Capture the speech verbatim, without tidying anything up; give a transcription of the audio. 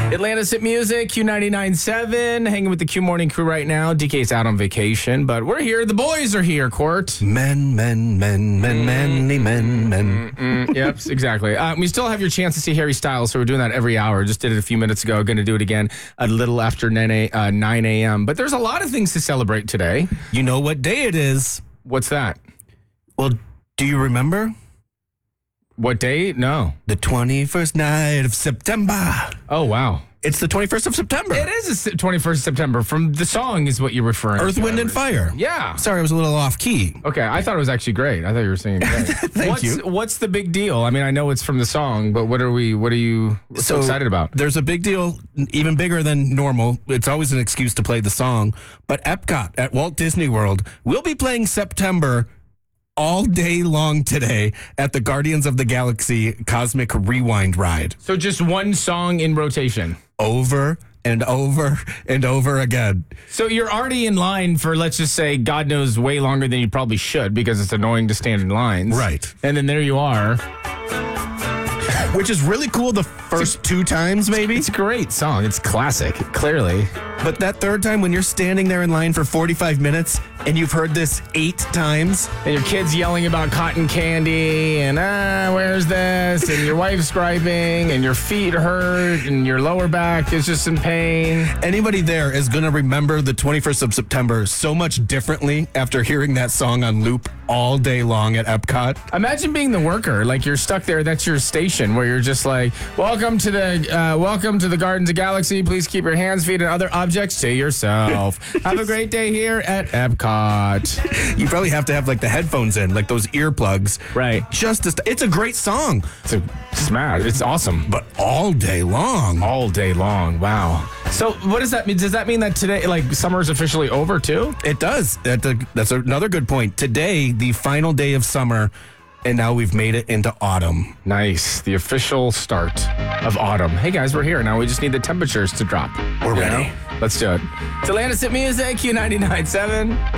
Atlanta's Hit Music, Q ninety-nine point seven, hanging with the Q Morning crew right now. D K's out on vacation, but we're here. The boys are here, Court. Men, men, men, men, many men, men. Mm-mm. Yep, exactly. Uh, we still have your chance to see Harry Styles, so we're doing that every hour. Just did it a few minutes ago. Going to do it again a little after nine a.m. But there's a lot of things to celebrate today. You know what day it is? What's that? Well, do you remember? What day? No. The twenty-first night of September. Oh, wow. It's the twenty-first of September. It is the twenty-first of September. From the song is what you're referring Earth, to. Wind, and Fire. Yeah. Sorry, I was a little off key. Okay, I thought it was actually great. I thought you were singing great. Thank what's, you. What's the big deal? I mean, I know it's from the song, but what are we? What are you so, So, excited about? There's a big deal, even bigger than normal. It's always an excuse to play the song. But Epcot at Walt Disney World will be playing September all day long today at the Guardians of the Galaxy Cosmic Rewind ride. So just one song in rotation. Over and over and over again. So you're already in line for, let's just say, God knows, way longer than you probably should because it's annoying to stand in lines. Right. And then there you are. Which is really cool the first two times, maybe. It's a great song. It's classic, clearly. But that third time when you're standing there in line for forty-five minutes and you've heard this eight times. And your kid's yelling about cotton candy and, ah, where's this? And your wife's griping and your feet hurt and your lower back is just in pain. Anybody there is going to remember the twenty-first of September so much differently after hearing that song on loop all day long at Epcot. Imagine being the worker, like you're stuck there. That's your station where you're just like, welcome to the uh, welcome to the Gardens of Galaxy. Please keep your hands, feet, and other objects to yourself. Have a great day here at Epcot. You probably have to have like the headphones in, like those earplugs. Right. Just to st- it's a great song. It's, a, it's mad. It's awesome. But all day long. All day long. Wow. So what does that mean? Does that mean that today, like, summer is officially over too? It does. That's, a, that's another good point. Today, the final day of summer, and now we've made it into autumn. Nice. The official start of autumn. Hey, guys, we're here. Now we just need the temperatures to drop. We're You ready. know? Let's do it. It's Atlanta's Hit Music, Q ninety-nine point seven.